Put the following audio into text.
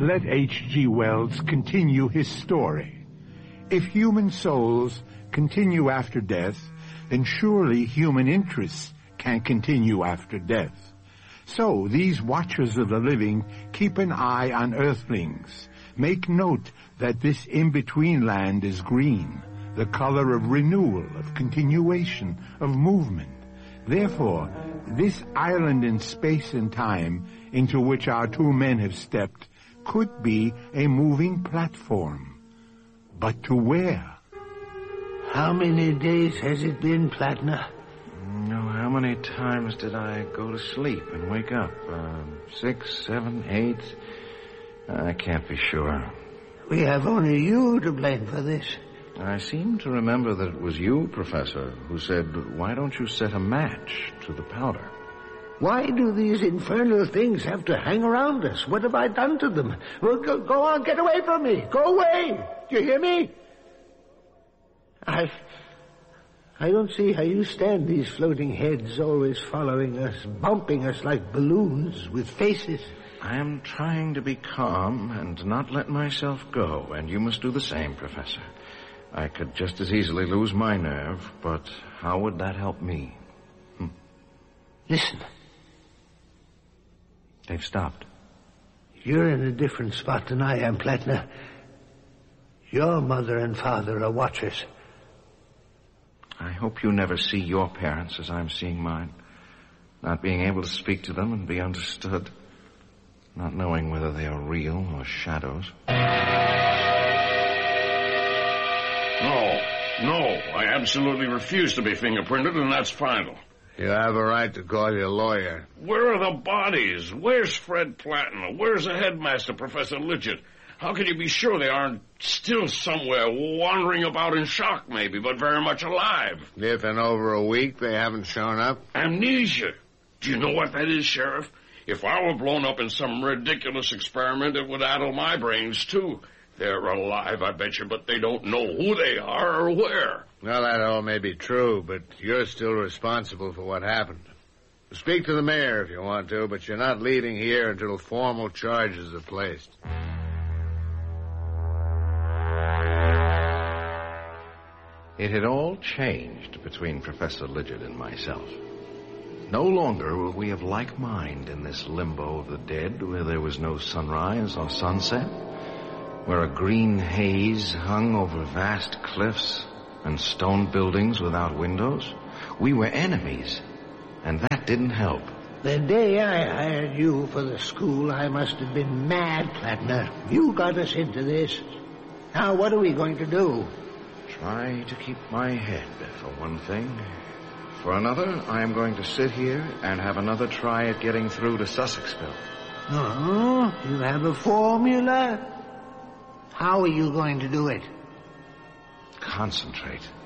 Let H.G. Wells continue his story. If human souls continue after death, then surely human interests can continue after death. So these watchers of the living keep an eye on earthlings. Make note that this in-between land is green, the color of renewal, of continuation, of movement. Therefore, this island in space and time into which our two men have stepped could be a moving platform. But to where? How many days has it been, Plattner? No, how many times did I go to sleep and wake up? 6, 7, 8? I can't be sure. We have only you to blame for this. I seem to remember that it was you, Professor, who said, why don't you set a match to the powder? Why do these infernal things have to hang around us? What have I done to them? Well, go on, get away from me. Go away. Do you hear me? I don't see how you stand these floating heads always following us, bumping us like balloons with faces. I am trying to be calm and not let myself go, and you must do the same, Professor. I could just as easily lose my nerve, but how would that help me? Listen. They've stopped. You're in a different spot than I am, Plattner. Your mother and father are watchers. I hope you never see your parents as I'm seeing mine. Not being able to speak to them and be understood. Not knowing whether they are real or shadows. No, I absolutely refuse to be fingerprinted, and that's final. You have a right to call your lawyer. Where are the bodies? Where's Fred Plattner? Where's the headmaster, Professor Lidgett? How can you be sure they aren't still somewhere, wandering about in shock maybe, but very much alive? If in over a week they haven't shown up? Amnesia. Do you know what that is, Sheriff? If I were blown up in some ridiculous experiment, it would addle my brains, too. They're alive, I bet you, but they don't know who they are or where. Well, that all may be true, but you're still responsible for what happened. Speak to the mayor if you want to, but you're not leaving here until formal charges are placed. It had all changed between Professor Lidgett and myself. No longer were we of like mind in this limbo of the dead, where there was no sunrise or sunset, where a green haze hung over vast cliffs and stone buildings without windows. We were enemies, and that didn't help. The day I hired you for the school, I must have been mad, Plattner. You got us into this. Now, what are we going to do? Try to keep my head, for one thing. For another, I am going to sit here and have another try at getting through to Sussexville. Oh, you have a formula? How are you going to do it? Concentrate.